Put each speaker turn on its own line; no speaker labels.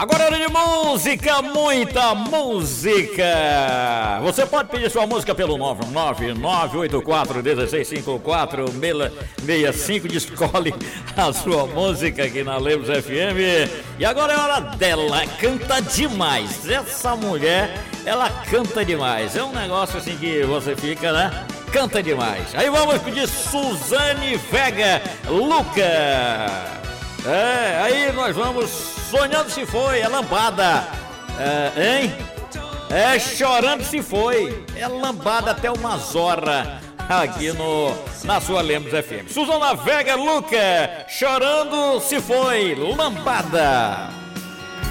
Agora é hora de música, muita música. Você pode pedir sua música pelo 99984165465. Escolhe a sua música aqui na Lemos FM. E agora é hora dela. Canta demais. Essa mulher, ela canta demais. É um negócio assim que você fica, né? Canta demais. Aí vamos pedir Suzane Vega, Luca. Aí nós vamos Sonhando Se Foi, é lambada. Hein? Chorando Se Foi. É lambada até umas horas aqui na sua Lemos FM. Suzana Vega, Luca, Chorando Se Foi, lambada.